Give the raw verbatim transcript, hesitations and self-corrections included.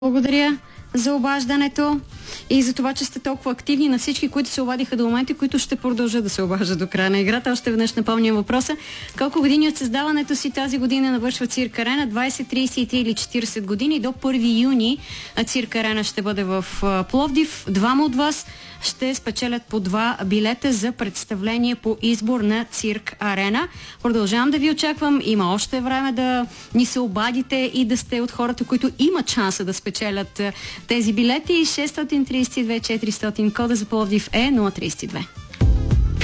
Благодаря за обаждането и за това, че сте толкова активни, на всички, които се обадиха до момента и които ще продължат да се обаждат до края на играта. Още веднъж напомням въпроса. Колко години от създаването си тази година навършва Цирк Арена? двайсет, трийсет или четирийсет години. До първи юни Цирк Арена ще бъде в Пловдив. Двама от вас ще спечелят по два билета за представление по избор на Цирк Арена. Продължавам да ви очаквам. Има още време да ни се обадите и да сте от хората, които имат шанса да спечелят тези билети. шест трийсет и две четиристотин, кода за Пловдив е нула трийсет и две.